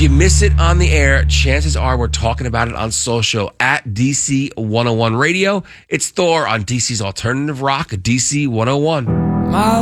you miss it on the air, chances are we're talking about it on social at DC 101 Radio. It's Thor on DC's Alternative Rock, DC 101.